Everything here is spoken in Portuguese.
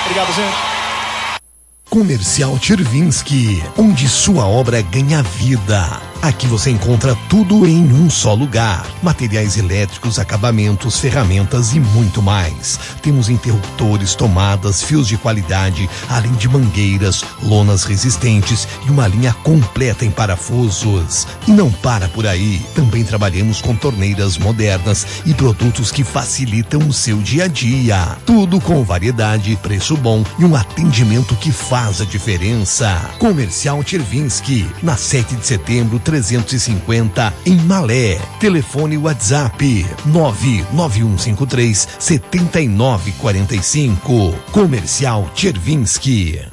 Obrigado, gente. Comercial Chervinsky, onde sua obra ganha vida. Aqui você encontra tudo em um só lugar. Materiais elétricos, acabamentos, ferramentas e muito mais. Temos interruptores, tomadas, fios de qualidade, além de mangueiras, lonas resistentes e uma linha completa em parafusos. E não para por aí. Também trabalhamos com torneiras modernas e produtos que facilitam o seu dia a dia. Tudo com variedade, preço bom e um atendimento que faz a diferença. Comercial Chervinsky, na 7 de setembro, 350, em Malé. Telefone WhatsApp 99153 7945. Comercial Chervinsky.